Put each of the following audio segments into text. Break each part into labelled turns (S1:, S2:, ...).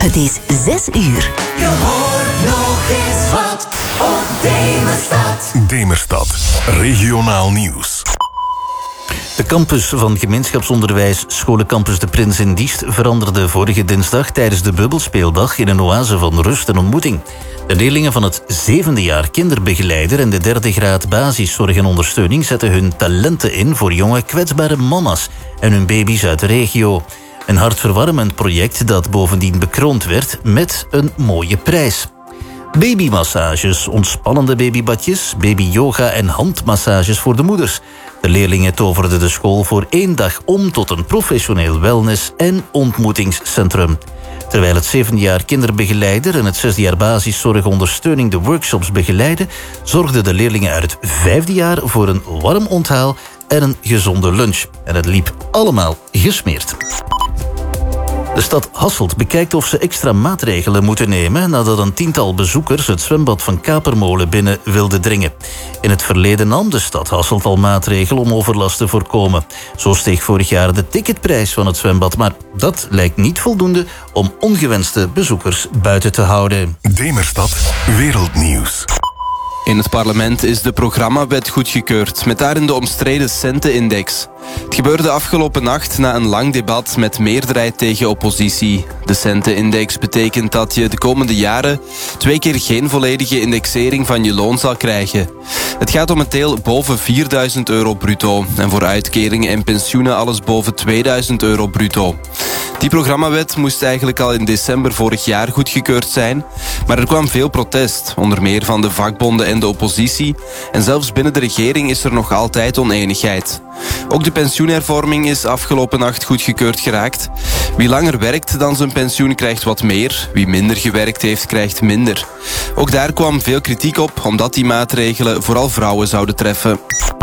S1: Het is 6 uur.
S2: Je hoort nog eens wat op Demerstad.
S3: Demerstad, regionaal nieuws.
S4: De campus van gemeenschapsonderwijs Scholencampus De Prins in Diest veranderde vorige dinsdag tijdens de bubbelspeeldag in een oase van rust en ontmoeting. De leerlingen van het 7e jaar kinderbegeleider en de 3e graad basiszorg en ondersteuning zetten hun talenten in voor jonge kwetsbare mama's en hun baby's uit de regio. Een hartverwarmend project dat bovendien bekroond werd met een mooie prijs. Babymassages, ontspannende babybadjes, babyyoga en handmassages voor de moeders. De leerlingen toverden de school voor 1 dag om tot een professioneel wellness- en ontmoetingscentrum. Terwijl het 7e jaar kinderbegeleider en het 6e jaar basiszorgondersteuning de workshops begeleiden, zorgden de leerlingen uit het 5e jaar voor een warm onthaal en een gezonde lunch. En het liep allemaal gesmeerd. De stad Hasselt bekijkt of ze extra maatregelen moeten nemen nadat een 10-tal bezoekers het zwembad van Kapermolen binnen wilden dringen. In het verleden nam de stad Hasselt al maatregelen om overlast te voorkomen. Zo steeg vorig jaar de ticketprijs van het zwembad, maar dat lijkt niet voldoende om ongewenste bezoekers buiten te houden.
S3: Demerstad, wereldnieuws.
S5: In het parlement is de programmawet goedgekeurd, met daarin de omstreden centenindex. Het gebeurde afgelopen nacht na een lang debat met meerderheid tegen oppositie. De centenindex betekent dat je de komende jaren 2 keer geen volledige indexering van je loon zal krijgen. Het gaat om een deel boven €4.000 bruto en voor uitkeringen en pensioenen alles boven €2.000 bruto. Die programmawet moest eigenlijk al in december vorig jaar goedgekeurd zijn, maar er kwam veel protest, onder meer van de vakbonden en de oppositie, en zelfs binnen de regering is er nog altijd oneenigheid. Ook de pensioenhervorming is afgelopen nacht goedgekeurd geraakt. Wie langer werkt dan zijn pensioen krijgt wat meer, wie minder gewerkt heeft krijgt minder. Ook daar kwam veel kritiek op, omdat die maatregelen vooral vrouwen zouden treffen.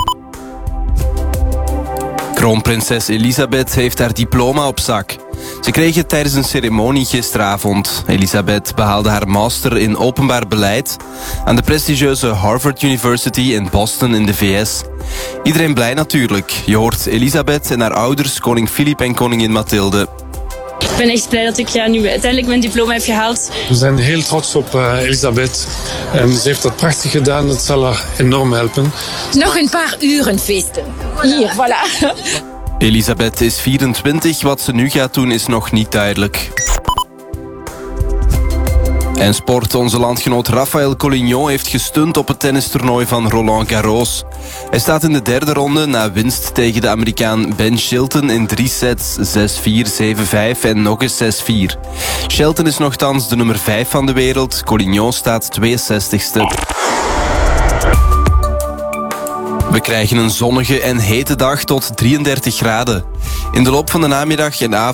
S5: Kroonprinses Elisabeth heeft haar diploma op zak. Ze kreeg het tijdens een ceremonie gisteravond. Elisabeth behaalde haar master in openbaar beleid aan de prestigieuze Harvard University in Boston in de VS. Iedereen blij natuurlijk. Je hoort Elisabeth en haar ouders, koning Filip en koningin Mathilde.
S6: Ik ben echt blij dat ik nu uiteindelijk mijn diploma heb gehaald.
S7: We zijn heel trots op Elisabeth. Ze heeft dat prachtig gedaan. Dat zal haar enorm helpen.
S8: Nog een paar uren feesten. Hier, voilà.
S5: Elisabeth is 24. Wat ze nu gaat doen is nog niet duidelijk. En sport, onze landgenoot Rafael Collignon heeft gestunt op het tennistoernooi van Roland Garros. Hij staat in de 3e ronde na winst tegen de Amerikaan Ben Shelton in 3 sets, 6-4, 7-5 en nog eens 6-4. Shelton is nogthans de nummer 5 van de wereld, Collignon staat 62ste. We krijgen een zonnige en hete dag tot 33 graden. In de loop van de namiddag en avond